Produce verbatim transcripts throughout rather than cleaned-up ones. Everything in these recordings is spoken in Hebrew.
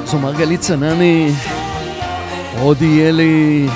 זו מרגלית צנני, רודי אלי.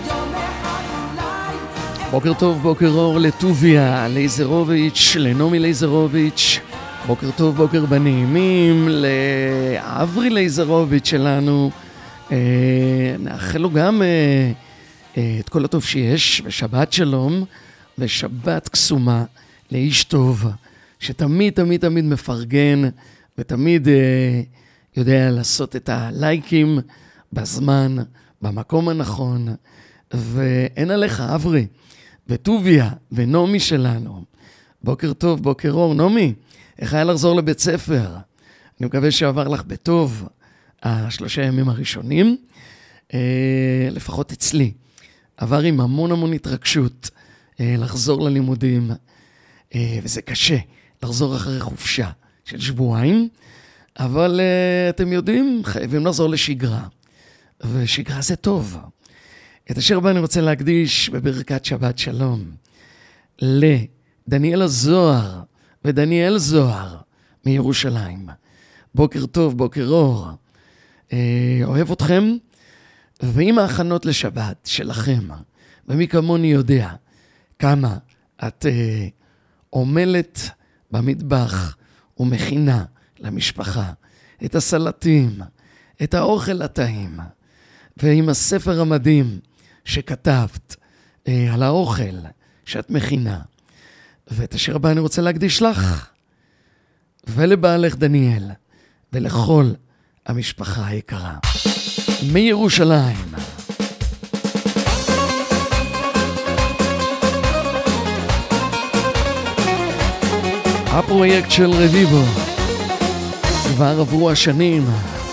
בוקר טוב, בוקר אור לטוביה, לייזרוביץ', לנעמי לייזרוביץ'. בוקר טוב, בוקר בנעימים, לאברי לייזרוביץ' שלנו. אה, נאחל לו גם אה, אה, את כל הטוב שיש, ושבת שלום, ושבת קסומה, לאיש טוב, שתמיד תמיד תמיד מפרגן, ותמיד אה, יודע לעשות את הלייקים בזמן, במקום הנכון, ואין עליך אברי, וטוביה, ונעמי שלנו. בוקר טוב, בוקר אור. נעמי, איך היה לחזור לבית ספר? אני מקווה שעבר לך בטוב השלושה ימים הראשונים, אה, לפחות אצלי. עבר עם המון המון התרגשות אה, לחזור ללימודים, אה, וזה קשה לחזור אחרי חופשה של שבועיים, אבל אה, אתם יודעים, חייבים לחזור לשגרה, ושגרה זה טוב. את אשר בה אני רוצה להקדיש בברכת שבת שלום לדניאל הזוהר ודניאל זוהר מירושלים. בוקר טוב, בוקר אור. אה, אוהב אתכם, ועם ההכנות לשבת שלכם, ומי כמוני יודע כמה את אה, עומלת במטבח ומכינה למשפחה את הסלטים, את האוכל הטעים, ועם הספר המדהים שכתבת אה, על האוכל שאת מכינה. ואת אשר הבא אני רוצה להקדיש לך ולבעלך דניאל ולכל המשפחה היקרה מירושלים. הפרויקט של רביבו, כבר עברו השנים,